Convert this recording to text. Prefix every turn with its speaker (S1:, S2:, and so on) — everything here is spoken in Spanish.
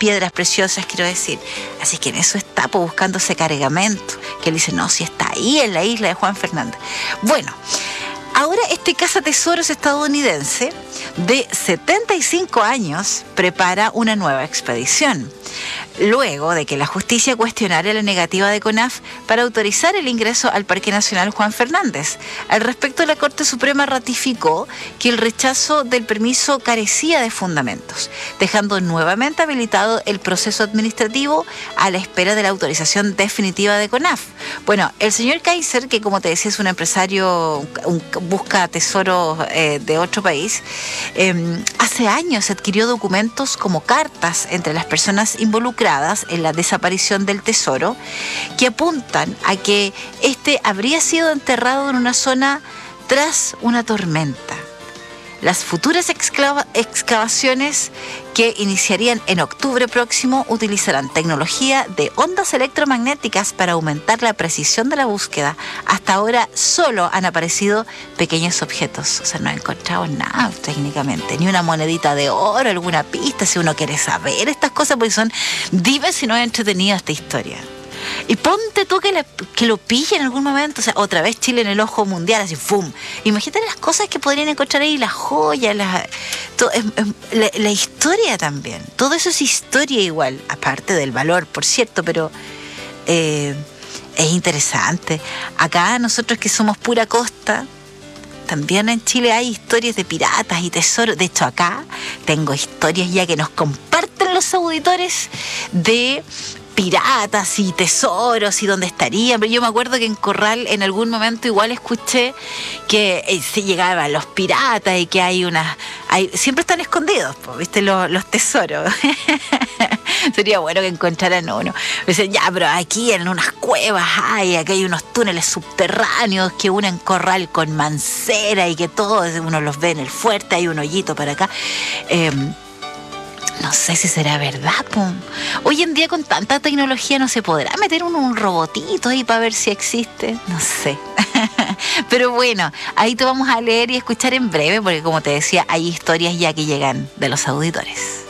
S1: piedras preciosas, quiero decir. Así que en eso está, pues, buscando ese cargamento, que él dice, no, si está ahí en la isla de Juan Fernández. Bueno, ahora este cazatesoros estadounidense de 75 años prepara una nueva expedición, luego de que la justicia cuestionara la negativa de CONAF para autorizar el ingreso al Parque Nacional Juan Fernández. Al respecto, la Corte Suprema ratificó que el rechazo del permiso carecía de fundamentos, dejando nuevamente habilitado el proceso administrativo a la espera de la autorización definitiva de CONAF. Bueno, el señor Kaiser, que como te decía es un empresario, busca tesoros de otro país, hace años adquirió documentos como cartas entre las personas involucradas en la desaparición del tesoro, que apuntan a que este habría sido enterrado en una zona tras una tormenta. Las futuras excavaciones, que iniciarían en octubre próximo, utilizarán tecnología de ondas electromagnéticas para aumentar la precisión de la búsqueda. Hasta ahora solo han aparecido pequeños objetos, o sea, no he encontrado nada técnicamente, ni una monedita de oro, alguna pista, si uno quiere saber estas cosas, porque son, dime si no es entretenida esta historia. Y ponte tú que lo pille en algún momento, o sea, otra vez Chile en el ojo mundial, así, ¡fum! Imagínate las cosas que podrían encontrar ahí, las joyas, la historia también. Todo eso es historia igual, aparte del valor, por cierto, pero es interesante. Acá nosotros que somos pura costa, también en Chile hay historias de piratas y tesoros. De hecho, acá tengo historias ya que nos comparten los auditores de piratas y tesoros y dónde estarían. Pero yo me acuerdo que en Corral en algún momento igual escuché que se llegaban los piratas y que siempre están escondidos, ¿viste? Los tesoros. Sería bueno que encontraran uno. Dicen, ya, pero aquí en unas cuevas aquí hay unos túneles subterráneos que unen Corral con Mancera y que todos uno los ve en el fuerte, hay un hoyito para acá. No sé si será verdad, po. Hoy en día con tanta tecnología no se podrá meter un robotito ahí para ver si existe. No sé. Pero bueno, ahí te vamos a leer y escuchar en breve, porque como te decía, hay historias ya que llegan de los auditores.